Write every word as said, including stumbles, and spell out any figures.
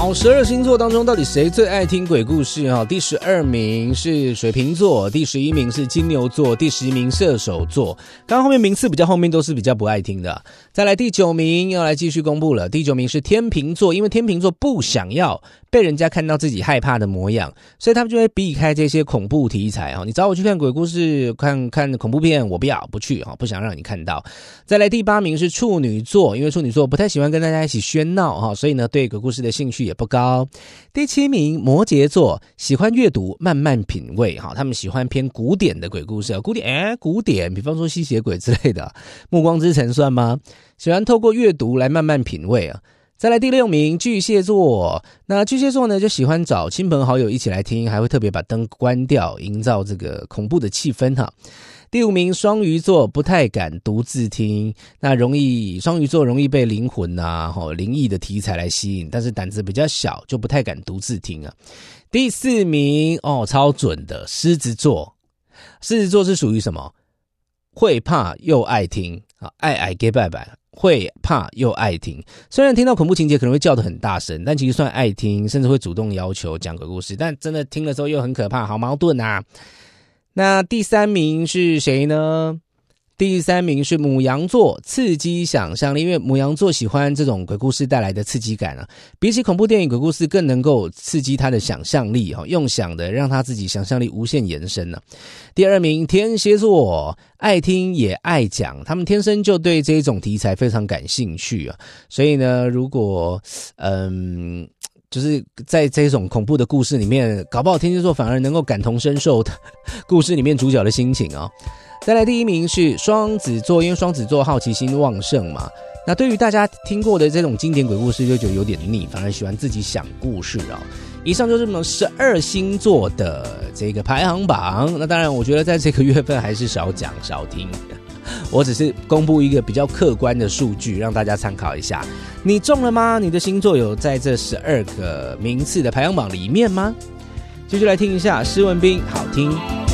好，十二星座当中到底谁最爱听鬼故事啊？第十二名是水瓶座，第十一名是金牛座，第十一名射手座。刚刚后面名次比较后面都是比较不爱听的。再来第九名要来继续公布了，第九名是天秤座，因为天秤座不想要被人家看到自己害怕的模样，所以他们就会避开这些恐怖题材啊。你找我去看鬼故事、看看恐怖片，我不要，不去啊，不想让你看到。再来第八名是处女座，因为处女座不太喜欢跟大家一起喧闹哈，所以呢对鬼故事的兴趣也不高。第七名摩羯座，喜欢阅读，慢慢品味哈，他们喜欢偏古典的鬼故事，古典哎，古典，比方说吸血鬼之类的，暮光之城算吗？喜欢透过阅读来慢慢品味啊。再来第六名巨蟹座，那巨蟹座呢就喜欢找亲朋好友一起来听，还会特别把灯关掉，营造这个恐怖的气氛哈。第五名双鱼座，不太敢独自听，那容易双鱼座容易被灵魂啊、哦、灵异的题材来吸引，但是胆子比较小，就不太敢独自听啊。第四名哦，超准的狮子座，狮子座是属于什么？会怕又爱听啊，爱爱给拜拜。会怕又爱听，虽然听到恐怖情节可能会叫得很大声，但其实算爱听，甚至会主动要求讲鬼故事，但真的听的时候又很可怕，好矛盾啊。那第三名是谁呢？第三名是牡羊座，刺激想象力，因为牡羊座喜欢这种鬼故事带来的刺激感啊，比起恐怖电影，鬼故事更能够刺激他的想象力，用想的让他自己想象力无限延伸啊。第二名天蝎座，爱听也爱讲，他们天生就对这种题材非常感兴趣啊，所以呢，如果嗯。就是在这种恐怖的故事里面，搞不好天蝎座反而能够感同身受的故事里面主角的心情哦。再来第一名是双子座，因为双子座好奇心旺盛嘛，那对于大家听过的这种经典鬼故事就觉得有点腻，反而喜欢自己想故事哦。以上就是我们十二星座的这个排行榜，那当然我觉得在这个月份还是少讲少听，我只是公布一个比较客观的数据让大家参考一下。你中了吗？你的星座有在这十二个名次的排行榜里面吗？继续来听一下施文彬，好听。